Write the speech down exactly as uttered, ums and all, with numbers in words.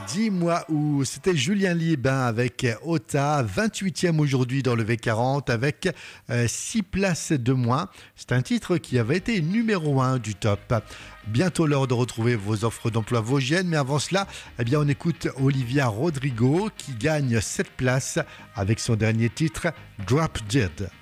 Dis-moi où. C'était Julien Liebin avec Ota, vingt-huitième aujourd'hui dans le V quarante avec six places de moins. C'est un titre qui avait été numéro un du top. Bientôt l'heure de retrouver vos offres d'emploi vosgiennes, mais avant cela, eh bien on écoute Olivia Rodrigo qui gagne sept places avec son dernier titre Drop Dead.